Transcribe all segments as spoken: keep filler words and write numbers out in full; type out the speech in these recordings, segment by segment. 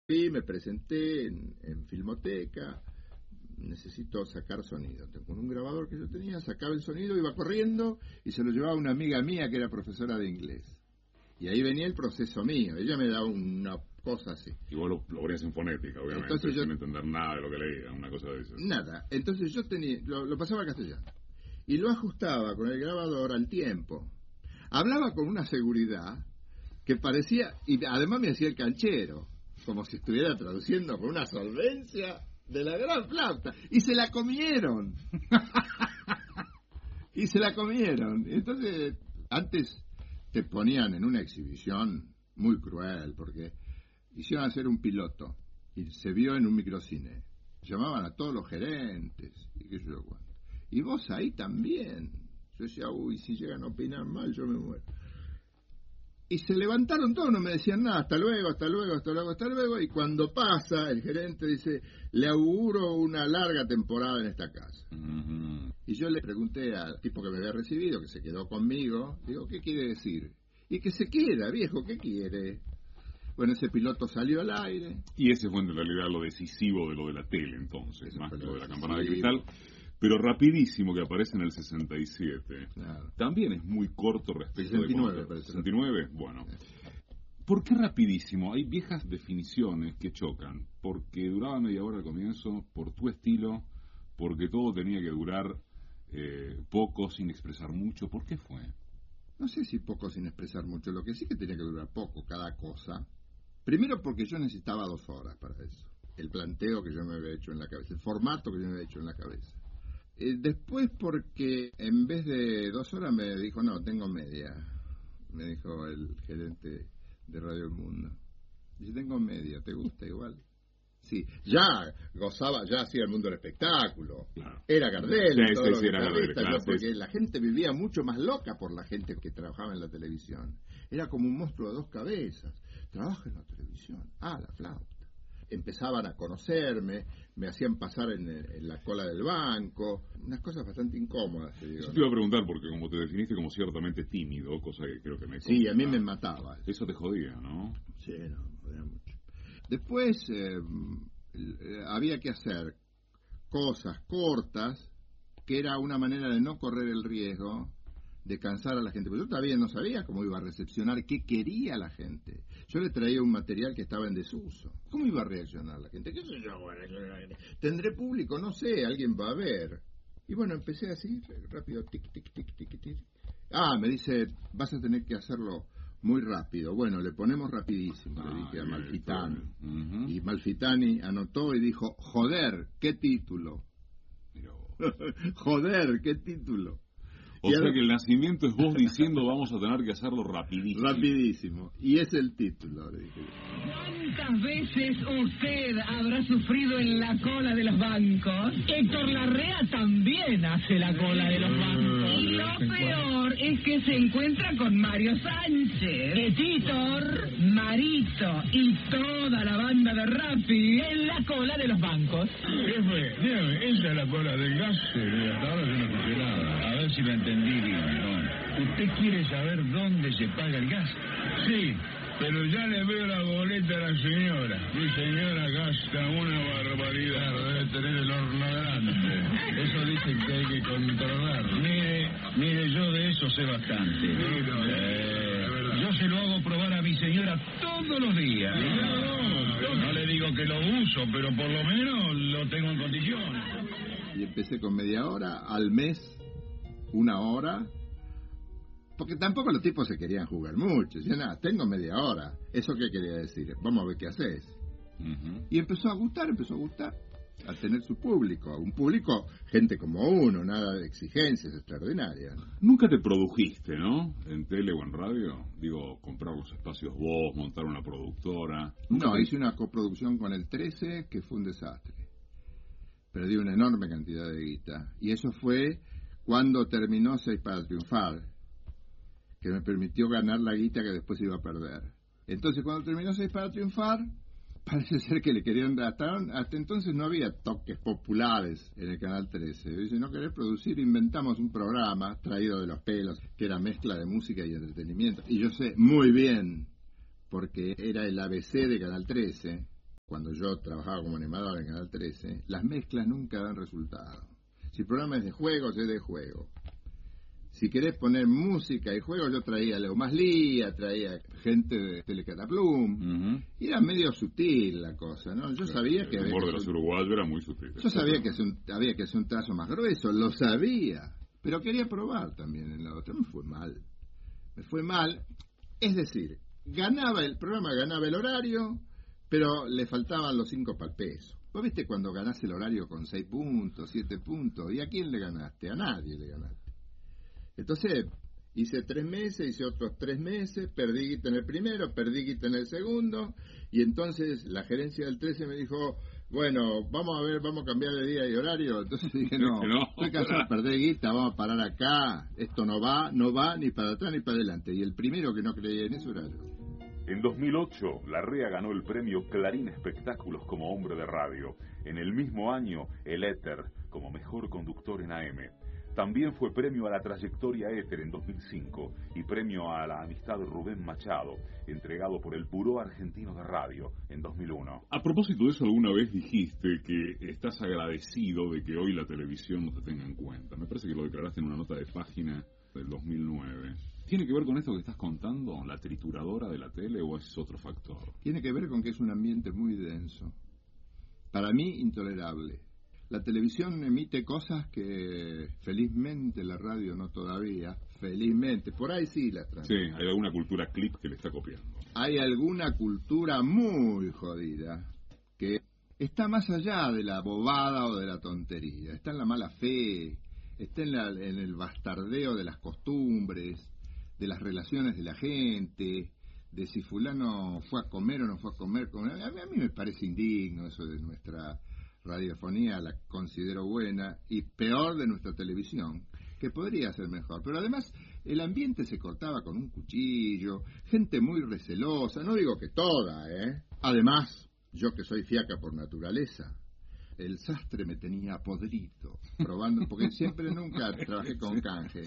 Y me presenté en, en Filmoteca, necesito sacar sonido. Con un grabador que yo tenía, sacaba el sonido, iba corriendo y se lo llevaba a una amiga mía que era profesora de inglés. Y ahí venía el proceso mío, ella me daba una cosa así. Y vos lo, lo ponías en fonética, obviamente, entonces yo, sin entender nada de lo que leía, una cosa de eso. Nada, entonces yo tenía, lo, lo pasaba al castellano. Y lo ajustaba con el grabador al tiempo. Hablaba con una seguridad que parecía, y además me hacía el canchero, como si estuviera traduciendo con una solvencia de la gran flauta. Y se la comieron. y se la comieron. Entonces, antes te ponían en una exhibición muy cruel, porque hicieron hacer un piloto y se vio en un microcine. Llamaban a todos los gerentes y qué sé yo cuánto. Y vos ahí también. Yo decía, uy, si llegan a opinar mal, yo me muero. Y se levantaron todos, no me decían nada, hasta luego, hasta luego, hasta luego, hasta luego. Y cuando pasa, el gerente dice, le auguro una larga temporada en esta casa. Uh-huh. Y yo le pregunté al tipo que me había recibido, que se quedó conmigo, digo, ¿qué quiere decir? Y que se queda, viejo, ¿qué quiere? Bueno, ese piloto salió al aire. Y ese fue en realidad lo decisivo de lo de la tele, entonces, ese más que lo de la campana de cristal. Pero rapidísimo, que aparece en el sesenta y siete. Claro. También es muy corto respecto sesenta y nueve, de... ¿sesenta y nueve? Bueno. ¿Por qué rapidísimo? Hay viejas definiciones que chocan. Porque duraba media hora al comienzo, por tu estilo, porque todo tenía que durar eh, poco, sin expresar mucho. ¿Por qué fue? No sé si poco sin expresar mucho. Lo que sí que tenía que durar poco, cada cosa. Primero porque yo necesitaba dos horas para eso. El planteo que yo me había hecho en la cabeza, el formato que yo me había hecho en la cabeza. Eh, después porque en vez de dos horas me dijo, no, tengo media, me dijo el gerente de Radio El Mundo. Dice, tengo media, ¿te gusta igual? Sí, ya gozaba, ya hacía el mundo del espectáculo. Claro. Era Gardel, sí, todo sí, lo sí, era guitarrista, yo, porque la gente vivía mucho más loca por la gente que trabajaba en la televisión. Era como un monstruo de dos cabezas. Trabaja en la televisión, ah, la flauta. Empezaban a conocerme, me hacían pasar en, en la cola del banco, unas cosas bastante incómodas. Te digo, Yo te iba a preguntar, porque como te definiste como ciertamente tímido, cosa que creo que me... Sí, a mí me mataba. Eso te jodía, ¿no? Sí, no, me jodía mucho. Después eh, había que hacer cosas cortas, que era una manera de no correr el riesgo de cansar a la gente. Pero yo todavía no sabía cómo iba a recepcionar, qué quería la gente. Yo le traía un material que estaba en desuso. ¿Cómo iba a reaccionar la gente? ¿Qué sé yo? ¿Tendré público? No sé, alguien va a ver. Y bueno, empecé así, rápido, tic, tic, tic, tic, tic. Ah, me dice, vas a tener que hacerlo muy rápido. Bueno, le ponemos rapidísimo, ah, le dije a Malfitani. Uh-huh. Y Malfitani anotó y dijo, joder, ¿qué título? Joder, ¿qué título? O y sea ahora... que el nacimiento es vos diciendo vamos a tener que hacerlo rapidísimo. Rapidísimo. Y es el título, le dije. ¿Cuántas veces usted habrá sufrido en la cola de los bancos? Héctor Larrea también hace la cola de los bancos. Y lo peor es que se encuentra con Mario Sánchez, Titor, Marito y toda la banda de Rappi en la cola de los bancos. ¿Qué fue? Dígame, esa es la cola del gas. Hasta ahora yo no escuché nada. A ver si lo entendí bien, ¿no? ¿Usted quiere saber dónde se paga el gas? Sí, pero ya le veo la boleta a la señora. Mi señora gasta una barbaridad, debe tener el horno grande. Eso dicen que hay que controlar. Mire, mire, yo de eso sé bastante. Sí, no, eh, yo se lo hago probar a mi señora todos los días. No, no le digo que lo uso, pero por lo menos lo tengo en condiciones. Y empecé con media hora, al mes una hora, porque tampoco los tipos se querían jugar mucho. Decían, ah, tengo media hora. ¿Eso qué quería decir? Vamos a ver qué haces. Uh-huh. Y empezó a gustar, empezó a gustar, a tener su público. Un público, gente como uno, nada de exigencias extraordinarias. Nunca te produjiste, ¿no? En tele o en radio. Digo, comprar los espacios vos, montar una productora. No, te... hice una coproducción con el trece que fue un desastre. Perdí una enorme cantidad de guita. Y eso fue cuando terminó Seis para Triunfar, que me permitió ganar la guita que después iba a perder. Entonces, cuando terminó Seis para Triunfar, parece ser que le querían dar, hasta, hasta entonces no había toques populares en el Canal trece. Dice, no querés producir, inventamos un programa traído de los pelos, que era mezcla de música y entretenimiento. Y yo sé muy bien, porque era el A B C de Canal trece, cuando yo trabajaba como animador en Canal trece, las mezclas nunca dan resultado. Si el programa es de juegos, es de juego. Si querés poner música y juegos, yo traía a Leo Maslía, traía gente de Telecataplum, uh-huh. y era medio sutil la cosa, ¿no? Yo claro, sabía que... El humor de los uruguayos era muy sutil. Yo sabía que hacer un, había que hacer un trazo más grueso, lo sabía, pero quería probar también en la otra. Me fue mal, me fue mal, es decir, ganaba el programa, ganaba el horario, pero le faltaban los cinco para el peso. ¿Vos viste cuando ganás el horario con seis puntos, siete puntos? ¿Y a quién le ganaste? A nadie le ganaste. Entonces, hice tres meses, hice otros tres meses, perdí guita en el primero, perdí guita en el segundo, y entonces la gerencia del trece me dijo, bueno, vamos a ver, vamos a cambiar de día y horario. Entonces dije, no, no. estoy cansado de perder guita, vamos a parar acá, esto no va, no va ni para atrás ni para adelante. Y el primero que no creía en eso era yo. En dos mil ocho, Larrea ganó el premio Clarín Espectáculos como hombre de radio. En el mismo año, el Éter como mejor conductor en A M. También fue premio a la trayectoria Éter en dos mil cinco y premio a la amistad Rubén Machado, entregado por el Buró Argentino de Radio en dos mil uno. A propósito de eso, alguna vez dijiste que estás agradecido de que hoy la televisión no te tenga en cuenta. Me parece que lo declaraste en una nota de página del dos mil nueve. ¿Tiene que ver con esto que estás contando, la trituradora de la tele, o es otro factor? Tiene que ver con que es un ambiente muy denso. Para mí, intolerable. La televisión emite cosas que felizmente la radio no todavía, felizmente, por ahí sí las transmite. Sí, hay alguna cultura clip que le está copiando. Hay alguna cultura muy jodida que está más allá de la bobada o de la tontería, está en la mala fe, está en, la, en el bastardeo de las costumbres, de las relaciones de la gente, de si fulano fue a comer o no fue a comer. A mí, a mí me parece indigno eso de nuestra radiofonía, la considero buena, y peor de nuestra televisión, que podría ser mejor. Pero además el ambiente se cortaba con un cuchillo, gente muy recelosa, no digo que toda, ¿eh? Además, yo que soy fiaca por naturaleza, el sastre me tenía podrido, probando, porque siempre nunca trabajé con canje.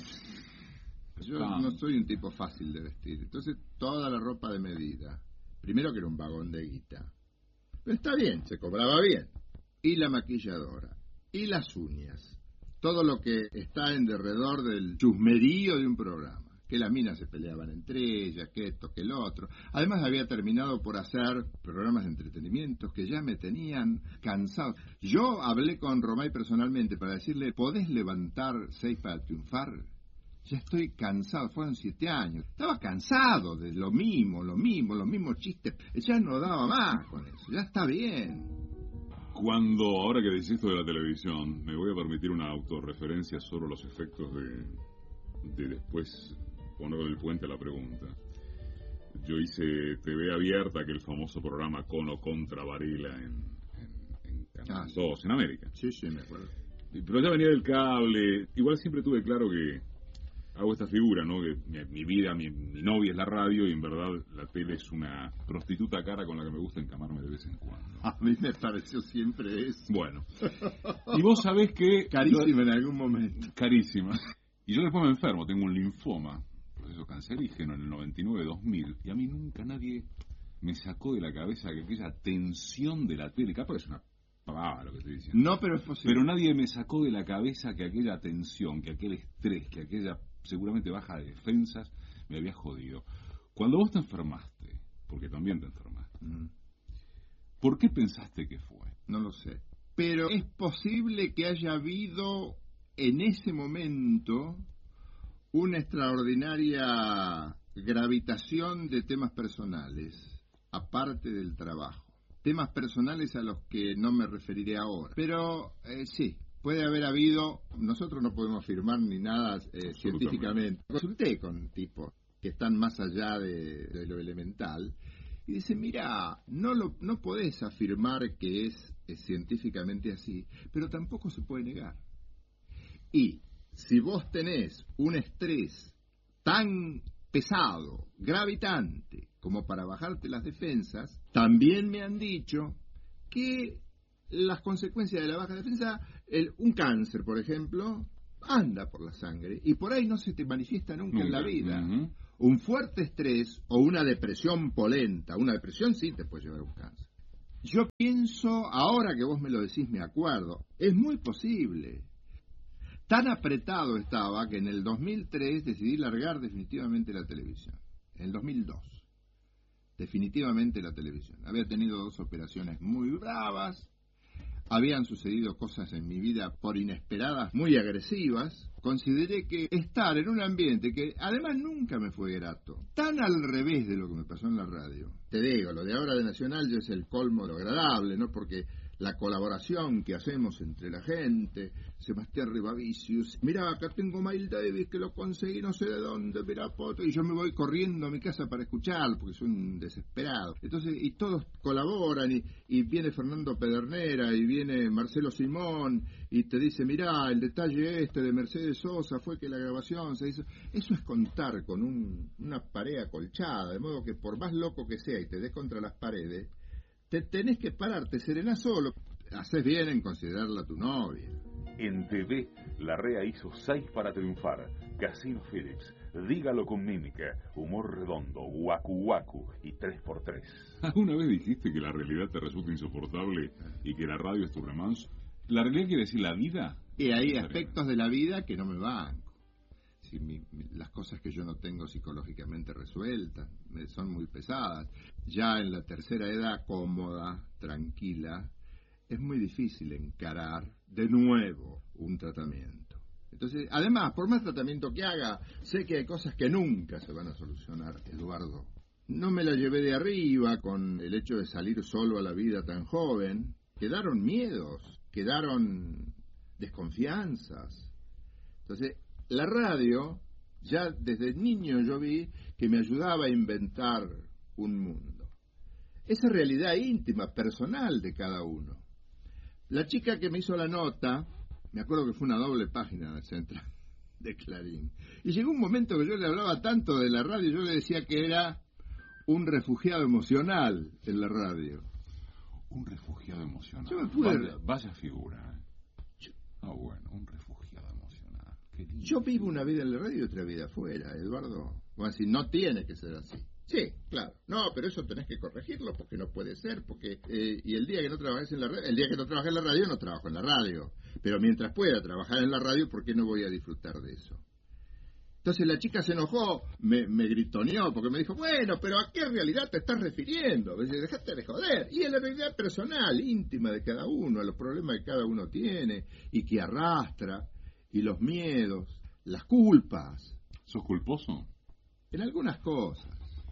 Yo no soy un tipo fácil de vestir, entonces toda la ropa de medida. Primero que era un vagón de guita, pero está bien, se cobraba bien. Y la maquilladora, y las uñas, todo lo que está en derredor del chusmerío de un programa, que las minas se peleaban entre ellas, que esto, que el otro. Además había terminado por hacer programas de entretenimiento que ya me tenían cansado. Yo hablé con Romay personalmente para decirle, ¿podés levantar seis para triunfar? Ya estoy cansado, fueron siete años. Estaba cansado de lo mismo, lo mismo, los mismos chistes. Ya no daba más con eso, ya está bien. Cuando, ahora que decís esto de la televisión, me voy a permitir una autorreferencia sobre los efectos de, de después poner el puente a la pregunta. Yo hice T V Abierta, aquel famoso programa con o contra Varela en, en, en Canal ah, dos, en América. Sí, sí, me acuerdo. Pero ya venía del cable. Igual siempre tuve claro que hago esta figura, ¿no? Que mi, mi vida, mi, mi novia es la radio y en verdad la tele es una prostituta cara con la que me gusta encamarme de vez en cuando. A mí me pareció siempre eso. Bueno. Y vos sabés que... Carísima en algún momento. Carísima. Y yo después me enfermo, tengo un linfoma, proceso cancerígeno en el noventa y nueve dos mil, y a mí nunca nadie me sacó de la cabeza que aquella tensión de la tele, capaz que es una pavada lo que estoy diciendo. No, pero es posible. Pero nadie me sacó de la cabeza que aquella tensión, que aquel estrés, que aquella seguramente baja de defensas me había jodido. Cuando vos te enfermaste, porque también te enfermaste, mm. ¿por qué pensaste que fue? No lo sé. Pero es posible que haya habido en ese momento una extraordinaria gravitación de temas personales, aparte del trabajo. Temas personales a los que no me referiré ahora. Pero eh, sí, puede haber habido, nosotros no podemos afirmar ni nada eh, científicamente. Consulté con tipos que están más allá de, de lo elemental y dicen, mira, no lo no podés afirmar que es, es científicamente así, pero tampoco se puede negar. Y si vos tenés un estrés tan pesado, gravitante, como para bajarte las defensas, también me han dicho que las consecuencias de la baja defensa, el, un cáncer, por ejemplo, anda por la sangre y por ahí no se te manifiesta nunca, nunca. en la vida. Uh-huh. Un fuerte estrés o una depresión polenta, una depresión sí te puede llevar a un cáncer. Yo pienso, ahora que vos me lo decís, me acuerdo, es muy posible. Tan apretado estaba que en el dos mil tres decidí largar definitivamente la televisión. En el dos mil dos, definitivamente la televisión. Había tenido dos operaciones muy bravas, habían sucedido cosas en mi vida por inesperadas, muy agresivas. Consideré que estar en un ambiente que además nunca me fue grato, tan al revés de lo que me pasó en la radio. Te digo, lo de ahora de Nacional ya es el colmo de lo agradable, ¿no? Porque la colaboración que hacemos entre la gente, Sebastián Rivavicius, mira, acá tengo Miles Davis que lo conseguí no sé de dónde, mira, poto, y yo me voy corriendo a mi casa para escuchar, porque soy un desesperado. Entonces, y todos colaboran, y, y viene Fernando Pedernera, y viene Marcelo Simón, y te dice, mira, el detalle este de Mercedes Sosa fue que la grabación se hizo. Eso es contar con un, una pared acolchada, de modo que por más loco que sea y te des contra las paredes, te tenés que parar, te serenás solo. Haces bien en considerarla tu novia. En T V, Larrea hizo seis para triunfar. Casino Felix, Dígalo con mímica, Humor redondo, Guacu Guacu y tres por tres. ¿Alguna vez dijiste que la realidad te resulta insoportable y que la radio es tu remanso? ¿La realidad quiere decir la vida? Y hay aspectos de la vida que no me banco. Si mi, mi, las cosas que yo no tengo psicológicamente resueltas me son muy pesadas. Ya en la tercera edad, cómoda, tranquila, es muy difícil encarar de nuevo un tratamiento. Entonces, además, por más tratamiento que haga, sé que hay cosas que nunca se van a solucionar, Eduardo. No me la llevé de arriba con el hecho de salir solo a la vida tan joven. Quedaron miedos, quedaron desconfianzas. Entonces, la radio, ya desde niño yo vi que me ayudaba a inventar un mundo. Esa realidad íntima, personal de cada uno. La chica que me hizo la nota, me acuerdo que fue una doble página en el centro de Clarín. Y llegó un momento que yo le hablaba tanto de la radio, yo le decía que era un refugiado emocional en la radio. Un refugiado emocional. Yo me pude... Vaya, vaya figura. ¿eh? Ah, oh, bueno, un refugiado emocional. Qué lindo. Yo vivo una vida en la radio y otra vida afuera, Eduardo. O así, no tiene que ser así. Sí, claro. No, pero eso tenés que corregirlo porque no puede ser, porque eh, y el día que no trabajes en la radio, el día que no trabajes en la radio, no trabajo en la radio. Pero mientras pueda trabajar en la radio, ¿por qué no voy a disfrutar de eso? Entonces la chica se enojó, me, me gritoneó, porque me dijo, bueno, pero ¿a qué realidad te estás refiriendo? Me dice, dejate de joder. Y es la realidad personal, íntima de cada uno, a los problemas que cada uno tiene y que arrastra, y los miedos, las culpas. ¿Sos culposo? En algunas cosas.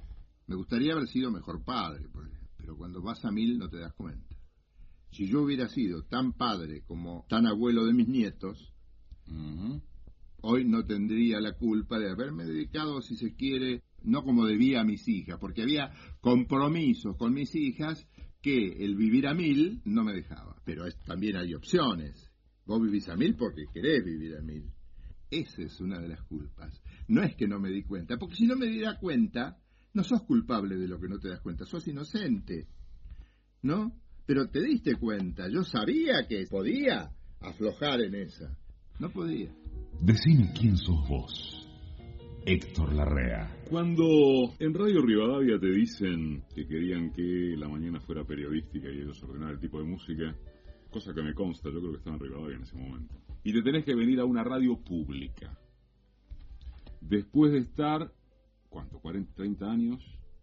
Me gustaría haber sido mejor padre, pero cuando vas a mil no te das cuenta. Si yo hubiera sido tan padre como tan abuelo de mis nietos, uh-huh. hoy no tendría la culpa de haberme dedicado, si se quiere, no como debía a mis hijas, porque había compromisos con mis hijas que el vivir a mil no me dejaba. Pero es, también hay opciones. Vos vivís a mil porque querés vivir a mil. Esa es una de las culpas. No es que no me di cuenta, porque si no me diera cuenta, no sos culpable de lo que no te das cuenta, sos inocente, ¿no? Pero te diste cuenta, yo sabía que podía aflojar en esa. No podía. Decime quién sos vos, Héctor Larrea. Cuando en Radio Rivadavia te dicen que querían que la mañana fuera periodística y ellos ordenaran el tipo de música, cosa que me consta, yo creo que estaba en Rivadavia en ese momento, y te tenés que venir a una radio pública, después de estar, ¿cuánto? cuarenta, treinta años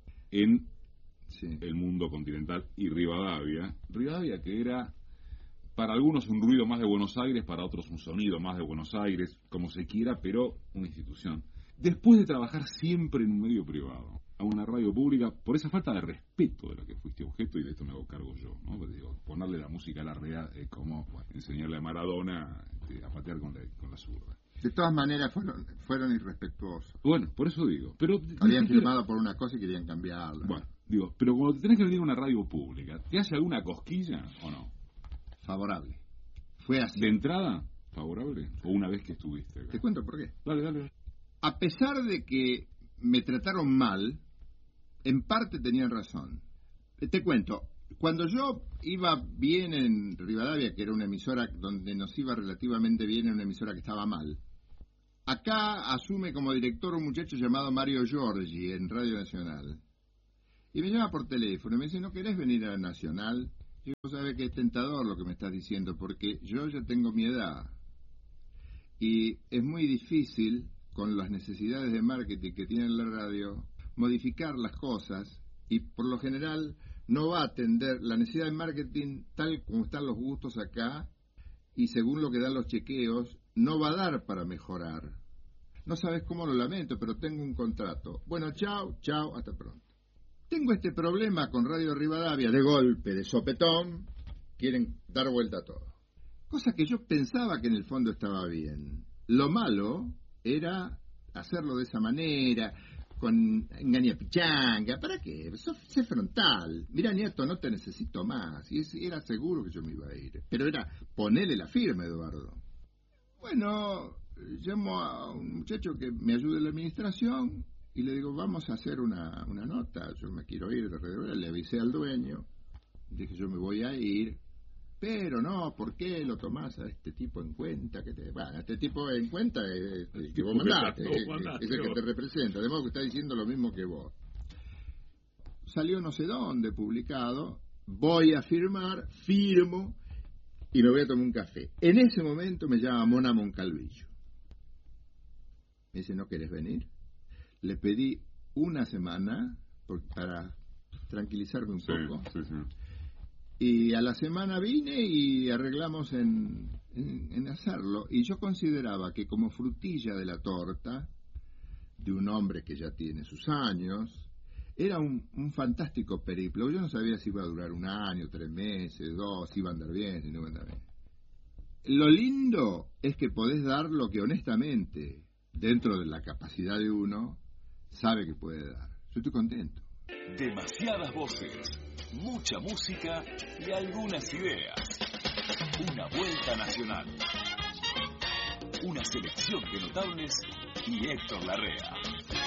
en sí. el mundo continental y Rivadavia. Rivadavia que era para algunos un ruido más de Buenos Aires, para otros un sonido más de Buenos Aires, como se quiera, pero una institución. Después de trabajar siempre en un medio privado, a una radio pública, por esa falta de respeto de la que fuiste objeto, y de esto me hago cargo yo, ¿no? Pues digo, ponerle la música a Larrea es como bueno, enseñarle a Maradona este, a patear con la, con la zurda. De todas maneras fueron, fueron irrespetuosos. Bueno, por eso digo. Pero habían firmado por una cosa y querían cambiarla. Bueno, digo, pero cuando te tenés que venir a una radio pública, ¿te hace alguna cosquilla o no? Favorable. Fue así. ¿De entrada, favorable? ¿O una vez que estuviste acá? Te cuento por qué. Dale, dale. A pesar de que me trataron mal, en parte tenían razón. Te cuento. Cuando yo iba bien en Rivadavia, que era una emisora donde nos iba relativamente bien, en una emisora que estaba mal, acá asume como director un muchacho llamado Mario Giorgi en Radio Nacional. Y me llama por teléfono y me dice, ¿no querés venir a la Nacional? Y vos sabés que es tentador lo que me estás diciendo, porque yo ya tengo mi edad. Y es muy difícil, con las necesidades de marketing que tiene la radio, modificar las cosas, y por lo general no va a atender la necesidad de marketing tal como están los gustos acá, y según lo que dan los chequeos, no va a dar para mejorar. No sabes cómo lo lamento, pero tengo un contrato. Bueno, chao, chao, hasta pronto. Tengo este problema con Radio Rivadavia, de golpe, de sopetón, quieren dar vuelta a todo. Cosa que yo pensaba que en el fondo estaba bien. Lo malo era hacerlo de esa manera, con engañapichanga. ¿Para qué? Sé frontal. Mira, nieto, no te necesito más. Y era seguro que yo me iba a ir. Pero era ponerle la firma, Eduardo. Bueno, llamo a un muchacho que me ayude en la administración y le digo, vamos a hacer una, una nota. Yo me quiero ir de alrededor. Le avisé al dueño. Dije, yo me voy a ir. Pero no, ¿por qué lo tomás a este tipo en cuenta? Que te, bueno, este tipo en cuenta es el que vos mandaste, es, es el que te representa, de modo que está diciendo lo mismo que vos. Salió no sé dónde, publicado, voy a firmar, firmo, y me voy a tomar un café. En ese momento me llama Mona Moncalvillo. Me dice, ¿no querés venir? Le pedí una semana por, para tranquilizarme un sí, poco. Sí, sí. Y a la semana vine y arreglamos en, en, en hacerlo. Y yo consideraba que como frutilla de la torta, de un hombre que ya tiene sus años, era un, un fantástico periplo. Yo no sabía si iba a durar un año, tres meses, dos, si iba a andar bien, si no iba a andar bien. Lo lindo es que podés dar lo que honestamente, dentro de la capacidad de uno, sabe que puede dar. Yo estoy contento. Demasiadas voces, mucha música y algunas ideas. Una vuelta nacional. Una selección de notables y Héctor Larrea.